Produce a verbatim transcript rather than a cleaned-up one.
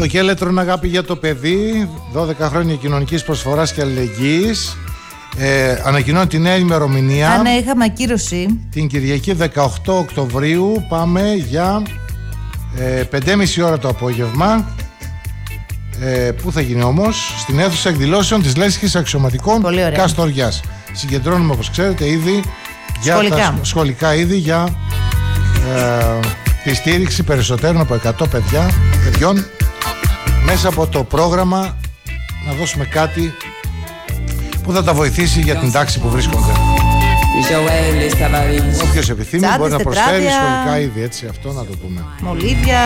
Το Κέλετρον, αγάπη για το παιδί, δώδεκα χρόνια κοινωνικής προσφοράς και αλληλεγγύης. Ε, ανακοινώνει τη νέα ημερομηνία. Α, ναι, είχαμε ακύρωση. Την Κυριακή δεκαοκτώ Οκτωβρίου. Πάμε για ε, πέντε και μισή ώρα το απόγευμα. Ε, πού θα γίνει όμως? Στην αίθουσα εκδηλώσεων της Λέσχης Αξιωματικών Καστοριάς. Συγκεντρώνουμε, όπως ξέρετε, ήδη για σχολικά. τα σχολικά είδη για ε, τη στήριξη περισσότερων από εκατό παιδιά, παιδιών, μέσα από το πρόγραμμα να δώσουμε κάτι που θα τα βοηθήσει για την τάξη που βρίσκονται. Όποιος επιθυμεί μπορεί να προσφέρει σχολικά είδη, έτσι, αυτό να το πούμε. Μολύβια.